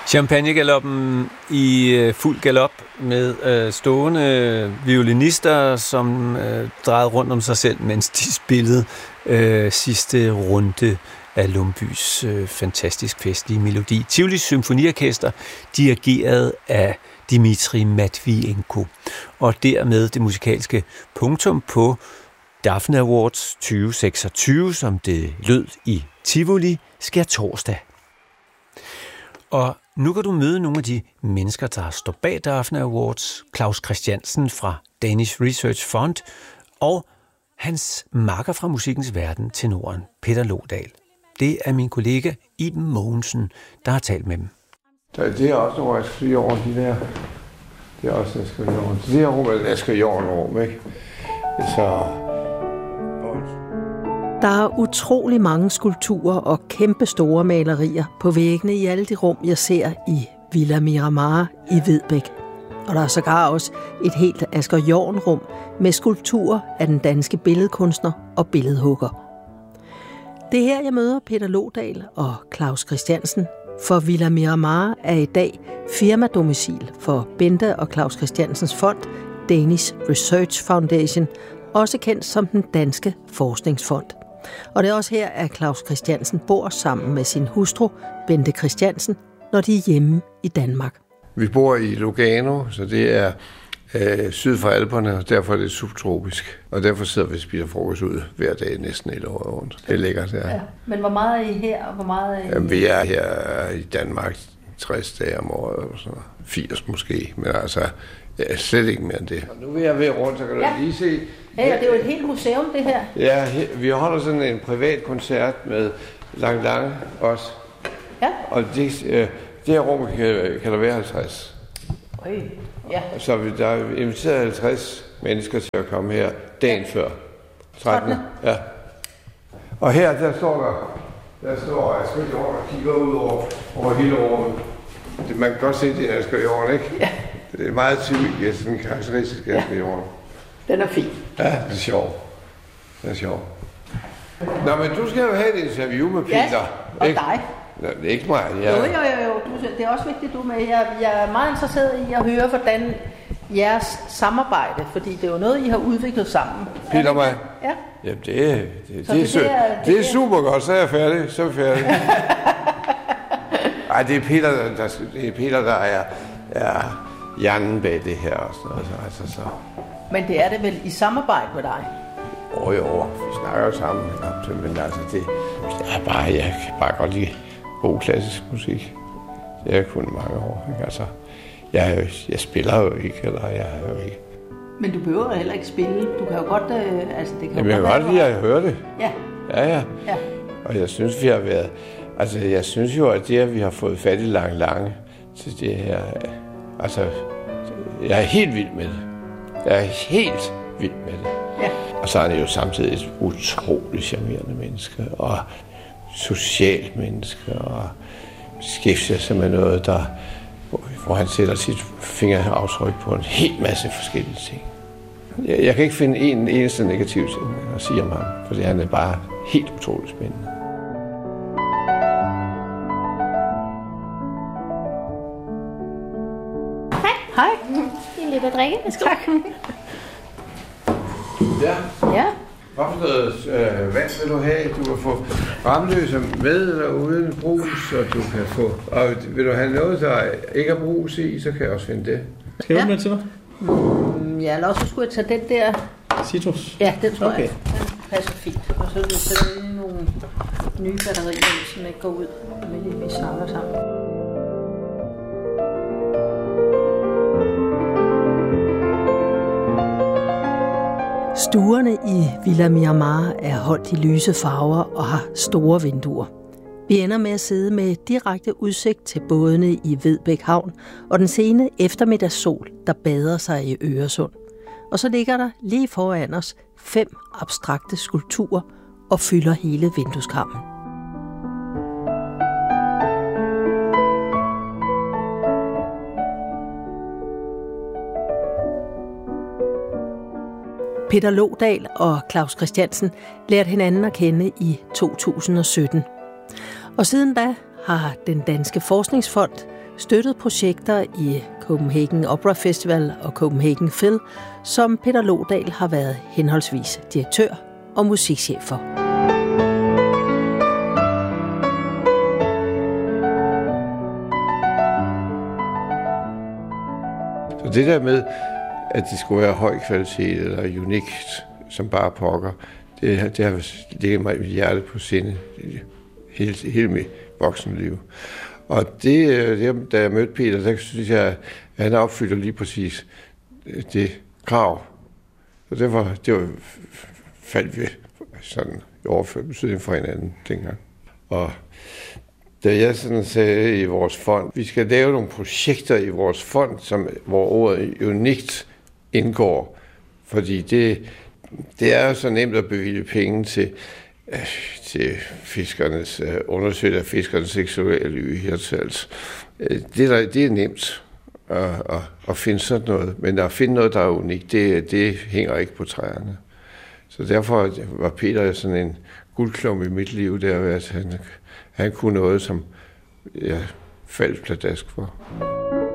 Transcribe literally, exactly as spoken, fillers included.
Champagnegaloppen i fuld galop med øh, stående violinister, som øh, drejede rundt om sig selv, mens de spillede øh, sidste runde af Lumbys øh, fantastisk festlige melodi. Tivolis Symfoniorkester, dirigeret af Dmitri Matvienko. Og dermed det musikalske punktum på Daphne Awards tyve seksogtyve, som det lød i Tivoli skærtorsdag. Og nu kan du møde nogle af de mennesker, der står bag Daphne Awards. Claus Christiansen fra Danish Research Fund og hans makker fra musikkens verden, tenoren Peter Lodal. Det er min kollega Iben Mogensen, der har talt med dem. Det er også nogle Asger Jorn, de der. Det er også Asger Jorn. Det her rum er et Asger Jorn-rum, ikke? Så... Der er utrolig mange skulpturer og kæmpe store malerier på væggene i alle de rum, jeg ser i Villa Miramar i Vedbæk. Og der er sågar også et helt Asger Jorn-rum med skulpturer af den danske billedkunstner og billedhugger. Det er her, jeg møder Peter Lodal og Claus Christiansen, for Villa Miramar er i dag firmadomicil for Bente og Claus Christiansens fond, Danish Research Foundation, også kendt som den danske forskningsfond. Og det er også her, at Claus Christiansen bor sammen med sin hustru, Bente Christiansen, når de er hjemme i Danmark. Vi bor i Lugano, så det er øh, syd for Alperne, og derfor er det subtropisk. Og derfor sidder vi og spiser frokost ud hver dag næsten hele året rundt. Det er lækkert, ja. Ja. Men hvor meget er I her, og hvor meget er I... Jamen, vi er her i Danmark tres dage om året, eller sådan firs måske, men altså ja, slet ikke mere end det. Og nu vil jeg ved rundt, så kan du ja. lige se... Ja, ja, det er jo et helt museum, det her. Ja, her, vi holder sådan en privat koncert med Lang Lang også. Ja. Og det, øh, det her rum kan, kan der være halvtreds. Øj, ja. Så vi, der er inviteret halvtreds mennesker til at komme her dagen ja. før. trettende Ja. Og her, der står der, der står Asger Jorn og kigger ud over, over hele rummet. Man kan godt se, det er Asger Jorn, ikke? Ja. Det er meget typisk, sådan en karakteristisk Asger Jorn. Den er fin. Ja, det er sjovt. Det er sjovt. Nå, men du skal jo have et interview med Peter. Ja, og ikke? dig. Nå, det er ikke mig. Jeg... Jo, jo, jo, jo. Du, det er også vigtigt, du er med. Jeg, jeg er meget interesseret i at høre, hvordan jeres samarbejde, fordi det er jo noget, I har udviklet sammen. Peter og mig? Ja. Jamen, det, det, det, det, er, det, er, det, det er super godt. Så er jeg færdig. Så er jeg færdig. Ej, det er Peter, der, det er Peter, der er, er hjernen bag det her også. Altså, så... Men det er det vel i samarbejde med dig? Åh oh, jo, vi snakker jo sammen. Men altså, det, det er bare, jeg kan bare godt lide god klassisk musik. Det har jeg kun mange år. Ikke? Altså, jeg, jeg spiller jo ikke, eller jeg er jo ikke... Men du behøver heller ikke spille. Du kan jo godt... Øh, altså, det kan Jamen, jo jeg kan godt lide at høre det. Ja. Ja, ja. ja. Og jeg synes, vi har været... Altså, jeg synes jo, at det, at vi har fået fat i Lang Lange til det her... Altså, jeg er helt vild med det. Jeg er helt vild med det. Ja. Og så er det jo samtidig et utroligt charmerende menneske, og socialt menneske, og beskæftiger sig med noget, der, hvor han sætter sit fingeraftryk på en hel masse forskellige ting. Jeg, jeg kan ikke finde en eneste negativ ting at sige om ham, fordi han er bare helt utroligt spændende. Hej. Hej. En lidt at drikke. Tak. Ja. Ja. Hvad for noget øh, vand vil du have? Du kan få Ramløse med eller uden brus, og du kan få... Og vil du have noget, der ikke er brus i, så kan jeg også finde det. Skal du ja. med til mig? Mm, ja, eller også skulle jeg tage den der... Citrus? Ja, den tror okay. jeg. Den passer fint. Og så vil jeg sætte nogle nye batterier, som ikke går ud, men vi snakker sammen. Stuerne i Villa Miramar er holdt i lyse farver og har store vinduer. Vi ender med at sidde med direkte udsigt til bådene i Vedbæk Havn og den sene eftermiddagssol, der bader sig i Øresund. Og så ligger der lige foran os fem abstrakte skulpturer og fylder hele vindueskarmen. Peter Lodal og Claus Christiansen lærte hinanden at kende i to tusind og sytten. Og siden da har den danske forskningsfond støttet projekter i Copenhagen Opera Festival og Copenhagen Phil, som Peter Lodal har været henholdsvis direktør og musikchef for. Så det der med, at det skulle være høj kvalitet eller unikt, som bare pokker, det, det har ligget mig i mit hjerte på sinde hele, hele mit voksenliv. Og det, det, da jeg mødte Peter, der synes jeg, at han opfylder lige præcis det krav. Så derfor det var, faldt vi sådan i overført betydning for hinanden dengang. Og da jeg sådan sagde i vores fond, vi skal lave nogle projekter i vores fond, som, hvor ordet unikt indgår. Fordi det, det er jo så nemt at bevilge penge til, til fiskernes, undersøgelse af fiskernes seksuelle uhirtals. Det, der, det er nemt at, at, at finde sådan noget, men at finde noget, der er unikt, det, det hænger ikke på træerne. Så derfor var Peter sådan en guldklump i mit liv, der at han, han kunne noget, som jeg faldt pladask for.